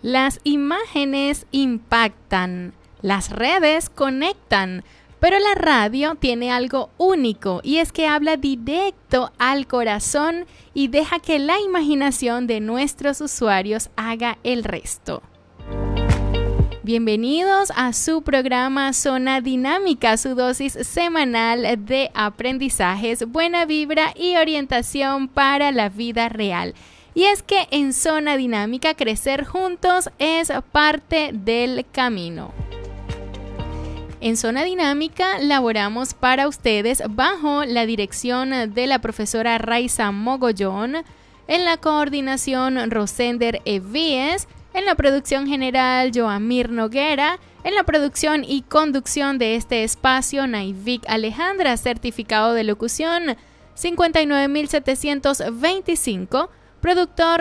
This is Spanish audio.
Las imágenes impactan, las redes conectan, pero la radio tiene algo único y es que habla directo al corazón y deja que la imaginación de nuestros usuarios haga el resto. Bienvenidos a su programa Zona Dinámica, su dosis semanal de aprendizajes, buena vibra y orientación para la vida real. Y es que en Zona Dinámica crecer juntos es parte del camino. En Zona Dinámica laboramos para ustedes bajo la dirección de la profesora Raiza Mogollón, en la coordinación Rosender Evíes, en la producción general Joamir Noguera, en la producción y conducción de este espacio Naivik Alejandra, certificado de locución 59725, productor